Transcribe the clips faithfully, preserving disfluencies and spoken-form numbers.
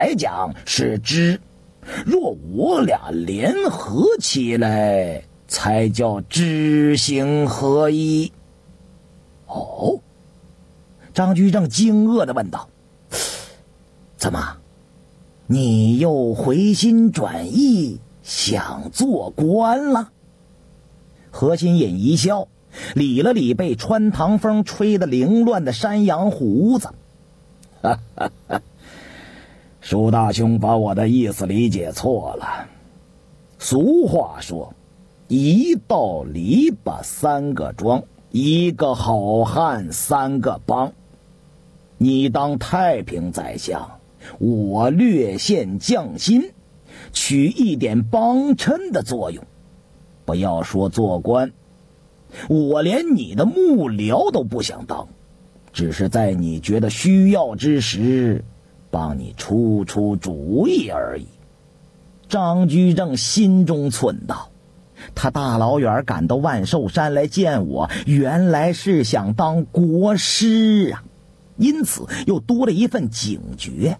来讲是知，若我俩联合起来，才叫知行合一。哦，张居正惊愕地问道：怎么，你又回心转意，想做官了？何心隐一笑，理了理被穿堂风吹得凌乱的山羊胡子。哈哈哈，舒大兄把我的意思理解错了。俗话说，一道篱笆三个桩，一个好汉三个帮。你当太平宰相，我略显匠心，取一点帮衬的作用。不要说做官，我连你的幕僚都不想当，只是在你觉得需要之时，帮你出出主意而已。张居正心中忖道，他大老远赶到万寿山来见我，原来是想当国师啊，因此又多了一份警觉。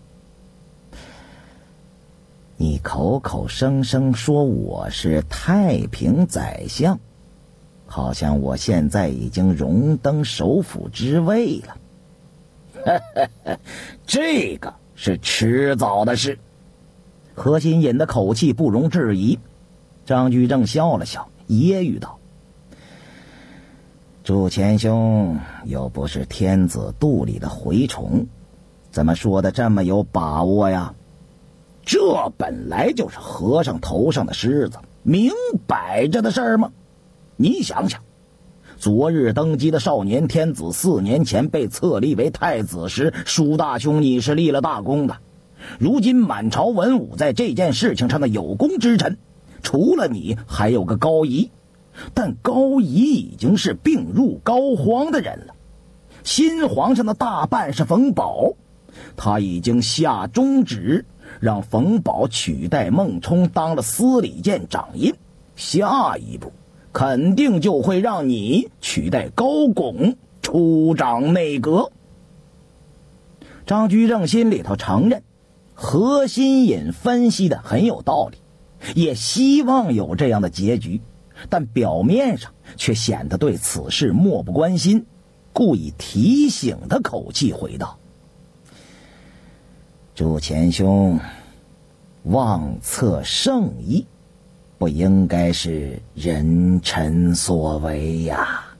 你口口声声说我是太平宰相，好像我现在已经荣登首辅之位了。这个是迟早的事。何心隐的口气不容置疑。张居正笑了笑，揶揄道：祝前兄又不是天子肚里的蛔虫，怎么说的这么有把握呀？这本来就是和尚头上的虱子，明摆着的事儿吗？你想想，昨日登基的少年天子四年前被册立为太子时，舒大兄你是立了大功的。如今满朝文武在这件事情上的有功之臣，除了你还有个高仪，但高仪已经是病入膏肓的人了。新皇上的大办是冯保，他已经下中旨让冯保取代孟冲当了司礼监掌印，下一步肯定就会让你取代高拱出掌内阁。张居正心里头承认何心隐分析的很有道理，也希望有这样的结局，但表面上却显得对此事漠不关心，故意提醒的口气回道：祝前兄妄测圣意，不应该是人臣所为呀。